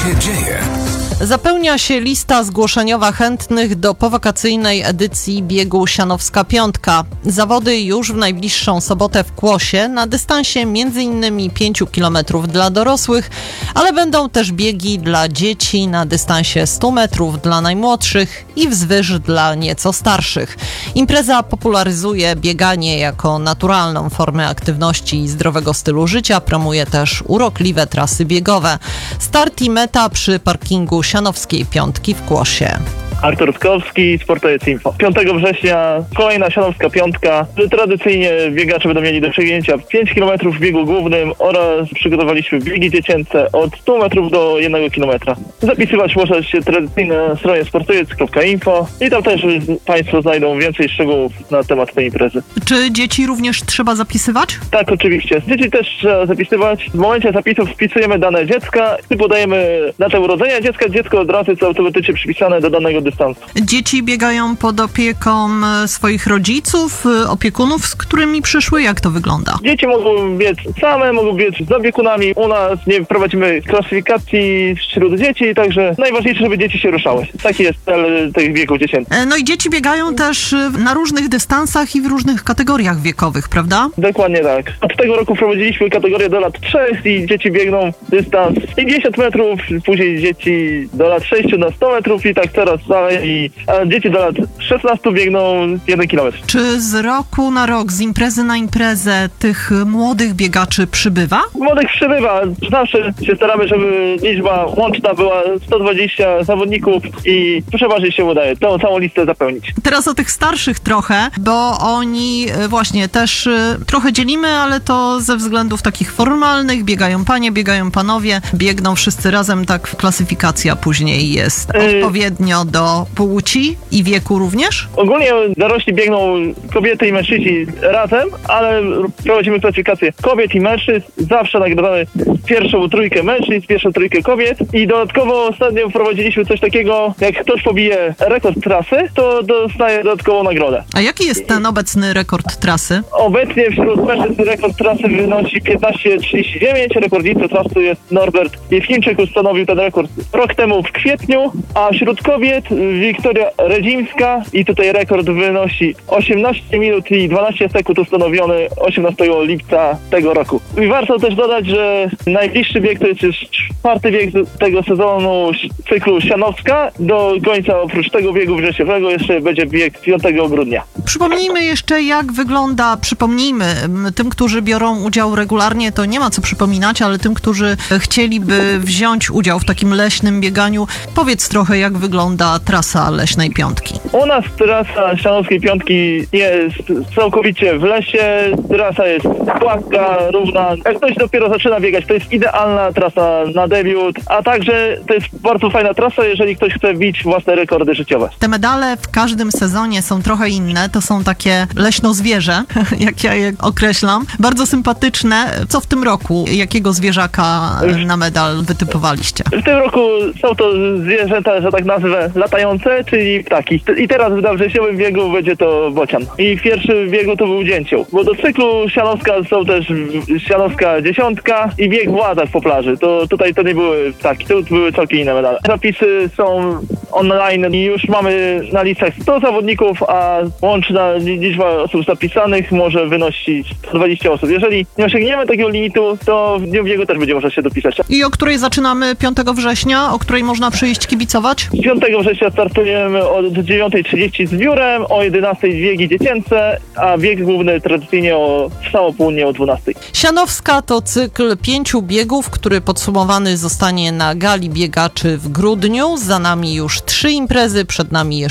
się dzieje? Zapełnia się lista zgłoszeniowa chętnych do powakacyjnej edycji biegu Sianowska Piątka. Zawody już w najbliższą sobotę w Kłosie na dystansie m.in. 5 km dla dorosłych, ale będą też biegi dla dzieci na dystansie 100 metrów dla najmłodszych i wzwyż dla nieco starszych. Impreza popularyzuje bieganie jako naturalną formę aktywności i zdrowego stylu życia, promuje też urokliwe trasy biegowe. Start i meta przy parkingu Sianowskiej Piątki w Kłosie. Artur Skowski, Sportowiec Info. 5 września kolejna Sianowska Piątka. Tradycyjnie biegacze będą mieli do przebiegnięcia 5 km w biegu głównym oraz przygotowaliśmy biegi dziecięce od 100 metrów do 1 km. Zapisywać można się tradycyjnie na stronie sportowiec.info i tam też Państwo znajdą więcej szczegółów na temat tej imprezy. Czy dzieci również trzeba zapisywać? Tak, oczywiście. Dzieci też trzeba zapisywać. W momencie zapisów wpisujemy dane dziecka i podajemy datę urodzenia dziecka. Dziecko od razu jest automatycznie przypisane do danego dystansu. Dzieci biegają pod opieką swoich rodziców, opiekunów, z którymi przyszły? Jak to wygląda? Dzieci mogą biec same, mogą biec z opiekunami. U nas nie prowadzimy klasyfikacji wśród dzieci, także najważniejsze, żeby dzieci się ruszały. Taki jest cel tych biegów dziecięcych. No i dzieci biegają też na różnych dystansach i w różnych kategoriach wiekowych, prawda? Dokładnie tak. Od tego roku wprowadziliśmy kategorię do lat 3 i dzieci biegną dystans 50 metrów, później dzieci do lat 6 na 100 metrów i tak teraz a dzieci do lat 16 biegną 1 km. Czy z roku na rok, z imprezy na imprezę tych młodych biegaczy przybywa? Młodych przybywa. Zawsze się staramy, żeby liczba łączna była 120 zawodników i przeważnie się udaje tą całą listę zapełnić. Teraz o tych starszych trochę, bo oni właśnie też trochę dzielimy, ale to ze względów takich formalnych. Biegają panie, biegają panowie, biegną wszyscy razem, tak klasyfikacja później jest odpowiednio do płci i wieku również? Ogólnie dorośli biegną kobiety i mężczyźni razem, ale prowadzimy klasyfikację kobiet i mężczyzn. Zawsze nagradzamy pierwszą trójkę mężczyzn, pierwszą trójkę kobiet i dodatkowo ostatnio wprowadziliśmy coś takiego, jak ktoś pobije rekord trasy, to dostaje dodatkową nagrodę. A jaki jest ten obecny rekord trasy? Obecnie wśród mężczyzn rekord trasy wynosi 15:39. Rekordzistą trasy jest Norbert Chińczyk, ustanowił ten rekord rok temu w kwietniu, a wśród kobiet Wiktoria Redzimska i tutaj rekord wynosi 18 minut i 12 sekund ustanowiony 18 lipca tego roku. I warto też dodać, że najbliższy bieg to jest już 4. bieg tego sezonu cyklu Sianowska. Do końca oprócz tego biegu wrześniowego jeszcze będzie bieg 5 grudnia. Przypomnijmy jeszcze, jak wygląda, tym, którzy biorą udział regularnie, to nie ma co przypominać, ale tym, którzy chcieliby wziąć udział w takim leśnym bieganiu, powiedz trochę, jak wygląda trasa Leśnej Piątki. U nas trasa Sianowskiej Piątki jest całkowicie w lesie. Trasa jest płaska, równa. Jak ktoś dopiero zaczyna biegać, to jest idealna trasa na debiut, a także to jest bardzo fajna trasa, jeżeli ktoś chce bić własne rekordy życiowe. Te medale w każdym sezonie są trochę inne. To są takie leśno-zwierzę, jak ja je określam. Bardzo sympatyczne. Co w tym roku? Jakiego zwierzaka na medal wytypowaliście? W tym roku są to zwierzęta, że tak nazwę, latające, czyli ptaki. I teraz w wrześniowym biegu będzie to bocian. I w pierwszym biegu to był dzięcioł. Bo do cyklu Sianowska są też Sianowska dziesiątka i bieg w łazach po plaży. To tutaj to nie były ptaki, to były całkiem inne medale. Zapisy są online i już mamy na listach 100 zawodników, a łączna liczba osób zapisanych może wynosić 120 osób. Jeżeli nie osiągniemy takiego limitu, to w dniu biegu też będzie można się dopisać. I o której zaczynamy 5 września? O której można przyjść kibicować? 5 września startujemy od 9:30 z biurem, o 11:00 biegi dziecięce, a bieg główny tradycyjnie o samo południe o 12:00. Sianowska to cykl 5 biegów, który podsumowany zostanie na gali biegaczy w grudniu. Za nami już 3 imprezy, przed nami jeszcze